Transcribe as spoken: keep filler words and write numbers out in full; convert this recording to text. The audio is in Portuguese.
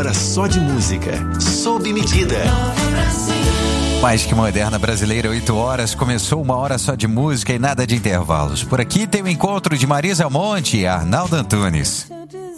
hora só de música, sob medida. Mais que moderna brasileira, oito horas, começou uma hora só de música e nada de intervalos. Por aqui tem o encontro de Marisa Monte e Arnaldo Antunes.